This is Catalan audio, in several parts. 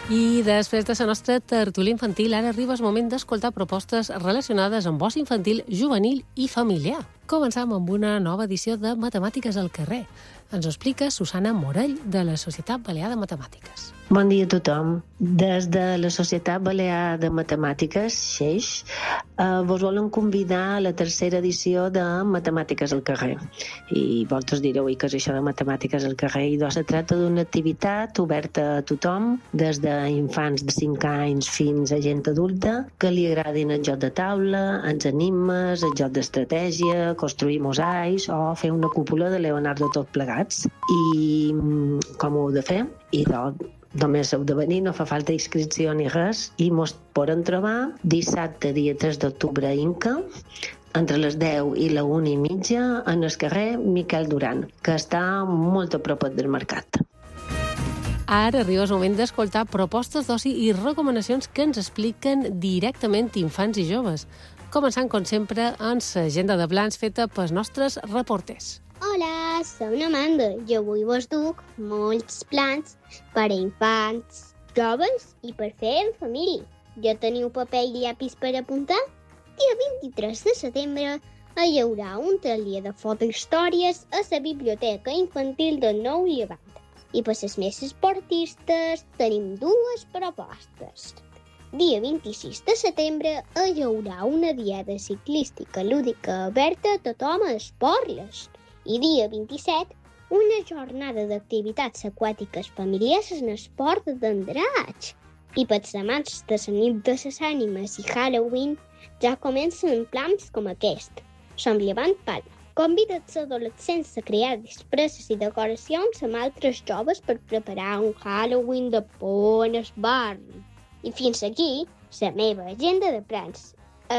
I després de la nostra tertúlia infantil, ara arriba el moment d'escoltar propostes relacionades amb oci infantil, juvenil i familiar. Començam amb una nova edició de Matemàtiques al carrer. Ens ho explica Susana Morell, de la Societat Balear de Matemàtiques. Bon dia a tothom. Des de la Societat Balear de Matemàtiques, Xeix, vos volen convidar a la tercera edició de Matemàtiques al carrer. I vosaltres direu, què és això de Matemàtiques al carrer? I doncs se tracta d'una activitat oberta a tothom, des d'infants de 5 anys fins a gent adulta, que li agradin el joc de taula, els enigmes, el joc d'estratègia, construir mosaics o fer una cúpula de Leonardo tot plegats. I com ho heu de fer? I només heu de venir, no fa falta inscripció ni res, i mos poden trobar dissabte, dia 3 d'octubre a Inca, entre les 10 i la 1:30, en el carrer Miquel Duran, que està molt a prop del mercat. Ara arriba el moment d'escoltar propostes d'oci i recomanacions que ens expliquen directament infants i joves. Començant, com sempre, amb l'agenda de plans feta pels nostres reporters. Hola, som Amanda. Jo avui vos duc molts plans per a infants, joves i per fer en família. Ja teniu paper i llapis per apuntar? Dia 23 de setembre hi haurà un taller de fotohistòries a la Biblioteca Infantil del Nou Llevant. I per les més esportistes tenim dues propostes. Dia 26 de setembre hi haurà una diada ciclística lúdica oberta a tothom a Esporles. I dia 27, una jornada d'activitats aquàtiques familiars en esport d'andratx. I per als amants de la nit de les ànimes i Halloween ja comencen plans com aquest. Som Llevant Palma. Convida els adolescents a crear disfresses i decoracions amb altres joves per preparar un Halloween de por en el barri. I fins aquí la meva agenda de plans.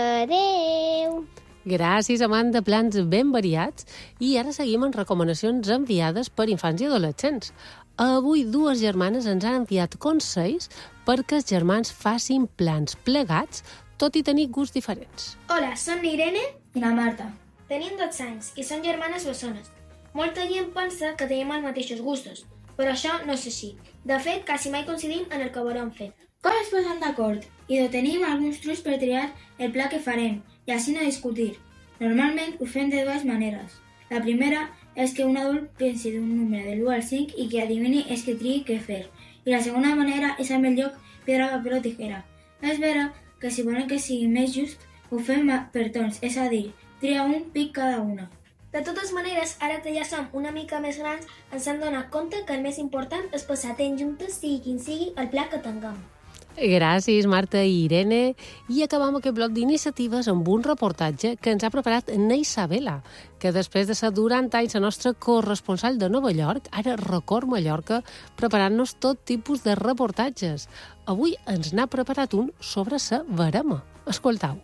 Adeu! Gràcies, Amanda, plans ben variats. I ara seguim amb recomanacions enviades per infants i adolescents. Avui dues germanes ens han enviat consells perquè els germans facin plans plegats, tot i tenir gusts diferents. Hola, som l'Irene i la Marta. Tenim 12 anys i som germanes bessones. Molta gent pensa que tenim els mateixos gustos, però això no és així. De fet, quasi mai coincidim en el que volem fer. Com es posen d'acord? I tenim alguns trucs per triar el pla que farem i així no discutir. Normalment ho fem de dues maneres. La primera és que un adult pensi d'un número de l'1 al 5 i que adivini és que triï què fer. I la segona manera és amb el joc piedra, paper o tijera. És vera que si volen que sigui més just, ho fem per torns, és a dir, tria un pic cada una. De totes maneres, ara que ja som una mica més grans, ens hem donat compte que el més important és passar temps juntes, sigui quin sigui el pla que tinguem. Gràcies, Marta i Irene. I acabam aquest bloc d'iniciatives amb un reportatge que ens ha preparat Neissa Vela, que després de ser durant anys la nostra corresponsal de Nova York, ara recorre Mallorca, preparant-nos tot tipus de reportatges. Avui ens n'ha preparat un sobre la verema. Escoltau.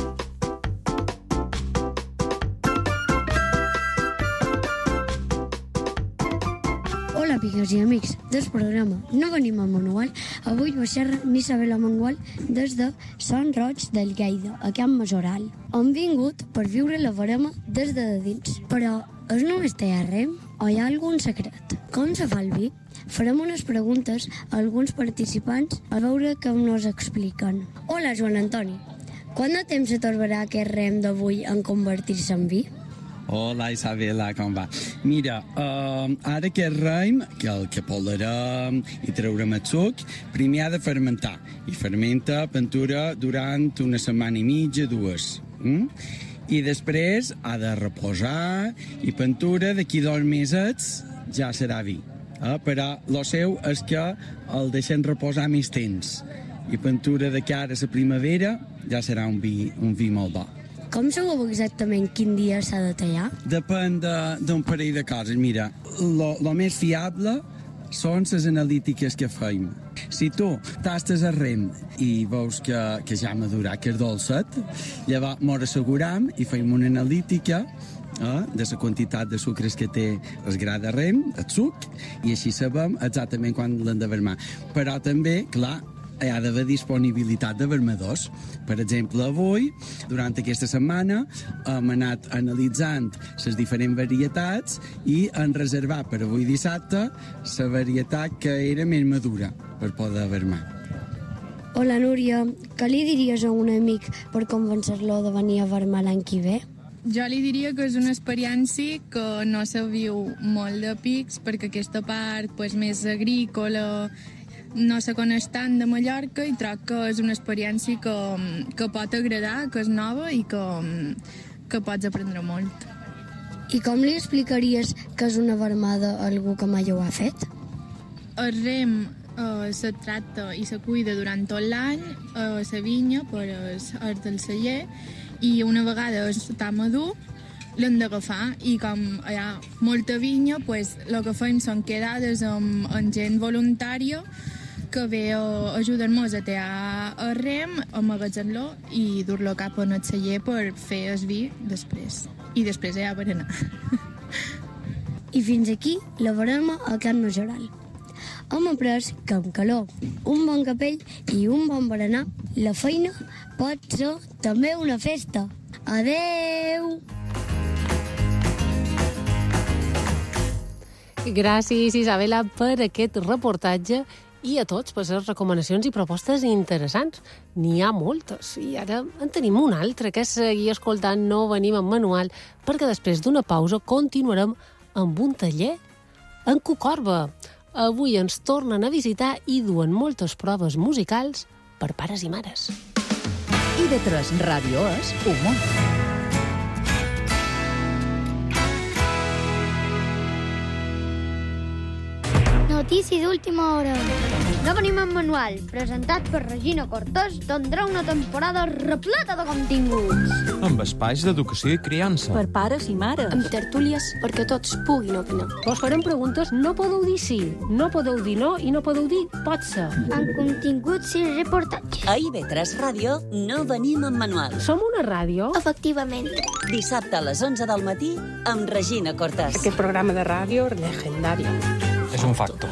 Hola, amigues i amics del programa No venim a manual. Avui va ser Isabel Mangual des de Sant Roig del Lleida, a Camp Majoral. Han vingut per viure la verema des de dins. Però és només tallar rem o hi ha algun secret? Com se fa el vi? Farem unes preguntes a alguns participants a veure com nos expliquen. Hola, Joan Antoni. Quant de temps se tornarà aquest rem d'avui en convertir-se en vi? Hola, Isabela, com va? Mira, ara aquest raïm, que el que polarem i traurem el suc, primer ha de fermentar. I fermenta pintura durant una setmana i mitja, dues. I després ha de reposar i pintura d'aquí 2 mesos ja serà vi. Però el seu és que el deixem reposar més temps. I pintura de cara a la primavera ja serà un vi molt bo. Com sabeu exactament quin dia s'ha de tallar? Depèn d'un parell de coses. Mira, lo més fiable són les analítiques que fem. Si tu tastes el rem i veus que ja ha madurat, que és dolcet, llavors ens asseguram i fem una analítica de la quantitat de sucres que té el gra de rem, el suc, i així sabem exactament quan l'hem de vermar. Però també, clar, hi ha d'haver disponibilitat de vermadors. Per exemple, avui, durant aquesta setmana, hem anat analitzant les diferents varietats i hem reservat per avui dissabte la varietat que era més madura per poder vermar. Hola, Núria. Què li diries a un amic per convencer-lo de venir a veure-me l'any que ve? Jo li diria que és una experiència que no se viu molt de pics, perquè aquesta part més agrícola no se coneix tant de Mallorca, i troc que és una experiència que pot agradar, que és nova i que pots aprendre molt. I com li explicaries que és una vermada a algú que mai ho ha fet? El rem se tracta i se cuida durant tot l'any a la vinya per el del celler, i una vegada està madur l'hem d'agafar, i com hi ha molta vinya, el que fem són quedades amb gent voluntària que ve a ajudar-nos a tallar el rem, amagatzem-lo i dur-lo cap al celler per fer el vi després. I després ja per anar. I fins aquí la verema a Can Majoral. Hem après que amb calor, un bon capell i un bon berenar, la feina pot ser també una festa. Adeu! Gràcies, Isabela, per aquest reportatge i a tots per les recomanacions i propostes interessants. N'hi ha moltes. I ara en tenim una altra, que és seguir escoltant No venim amb manual, perquè després d'una pausa continuarem amb un taller en Cucorba. Avui ens tornen a visitar i duen moltes proves musicals per pares i mares. IB3 Ràdio és humor. Notícies d'última hora. No venim amb manual, presentat per Regina Cortés, tindrà una temporada repleta de continguts. Amb espais d'educació i criança. Per pares i mares. Amb tertúlies perquè tots puguin opinar. Vos farem preguntes, no podeu dir sí, no podeu dir no i no podeu dir pot ser. Amb continguts i reportatges. A IB3 Ràdio no venim amb manual. Som una ràdio? Efectivament. Dissabte a les 11 del matí amb Regina Cortés. Aquest programa de ràdio legendari. És un facto.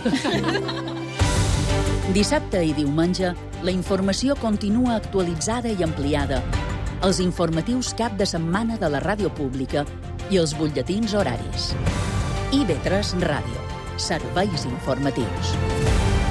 Dissabte i diumenge, la informació continua actualitzada i ampliada. Els informatius cap de setmana de la ràdio pública i els butlletins horaris. IB3 Ràdio. Serveis informatius.